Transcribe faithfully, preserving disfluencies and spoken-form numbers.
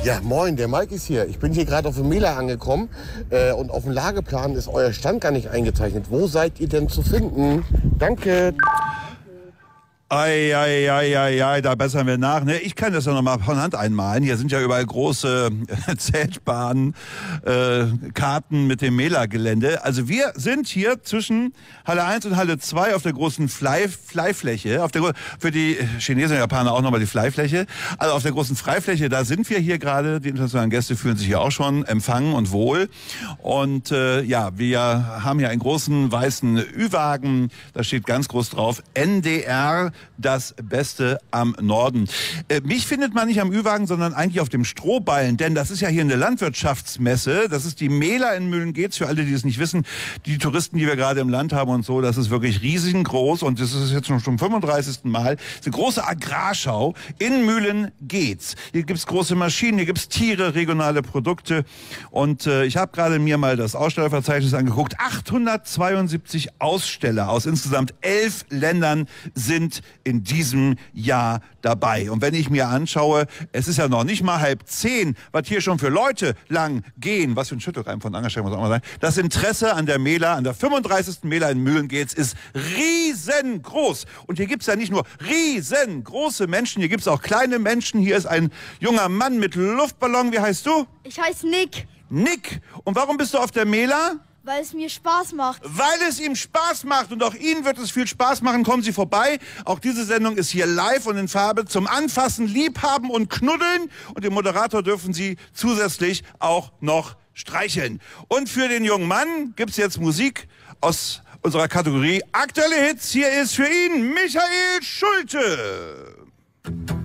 Ja, moin, der Mike ist hier. Ich bin hier gerade auf dem Mela angekommen äh, und auf dem Lageplan ist euer Stand gar nicht eingezeichnet. Wo seid ihr denn zu finden? Danke. Ei, ei, ei, ei, ei, da bessern wir nach. Ne? Ich kann das ja noch mal von Hand einmalen. Hier sind ja überall große äh, zählbaren äh, Karten mit dem Mela-Gelände. Also wir sind hier zwischen Halle eins und Halle zwei auf der großen Fly, Flyfläche. Auf der, für die Chinesen und Japaner auch nochmal die Flyfläche. Also auf der großen Freifläche, da sind wir hier gerade. Die internationalen Gäste fühlen sich hier auch schon empfangen und wohl. Und äh, ja, wir haben hier einen großen weißen Ü-Wagen. Da steht ganz groß drauf N D R. Das Beste am Norden. Äh, mich findet man nicht am Ü-Wagen, sondern eigentlich auf dem Strohballen, denn das ist ja hier eine Landwirtschaftsmesse. Das ist die Mela in Mühlengeetz, für alle, die es nicht wissen. Die Touristen, die wir gerade im Land haben und so, das ist wirklich riesengroß und das ist jetzt schon zum fünfunddreißigsten Mal. Das ist eine große Agrarschau in Mühlengeetz. Hier gibt's große Maschinen, hier gibt's Tiere, regionale Produkte und äh, ich habe gerade mir mal das Ausstellerverzeichnis angeguckt. achthundertzweiundsiebzig Aussteller aus insgesamt elf Ländern sind in diesem Jahr dabei. Und wenn ich mir anschaue, es ist ja noch nicht mal halb zehn, was hier schon für Leute lang gehen, was für ein Schüttelreim von Angerstein muss auch mal sein. Das Interesse an der Mela, an der fünfunddreißigsten Mela in Mühlengeetz ist riesengroß. Und hier gibt's ja nicht nur riesengroße Menschen, hier gibt's auch kleine Menschen. Hier ist ein junger Mann mit Luftballon. Wie heißt du? Ich heiße Nick. Nick. Und warum bist du auf der Mela? Weil es mir Spaß macht. Weil es ihm Spaß macht und auch Ihnen wird es viel Spaß machen. Kommen Sie vorbei. Auch diese Sendung ist hier live und in Farbe zum Anfassen, Liebhaben und Knuddeln. Und den Moderator dürfen Sie zusätzlich auch noch streicheln. Und für den jungen Mann gibt's jetzt Musik aus unserer Kategorie Aktuelle Hits. Hier ist für ihn Michael Schulte.